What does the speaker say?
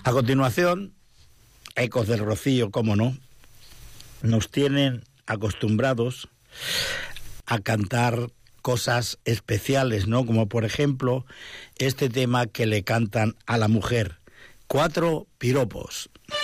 A continuación, Ecos del Rocío, cómo no, nos tienen acostumbrados a cantar cosas especiales, ¿no? Como por ejemplo este tema que le cantan a la mujer, 4 piropos.